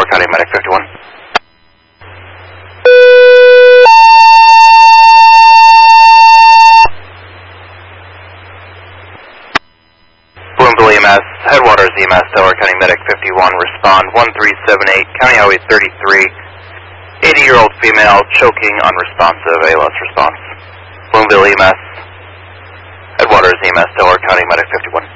Delaware County Medic 51. Bloomville EMS, Headwaters EMS, Delaware County Medic 51, respond 1378, County Highway 33, 80-year-old female choking unresponsive, ALS response. Bloomville EMS, Headwaters EMS, Delaware County Medic 51.